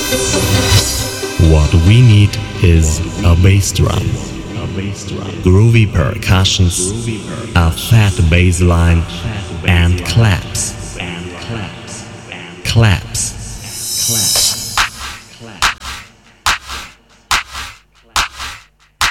What we need is a bass drum, groovy percussions, a fat bass line, and claps. Claps.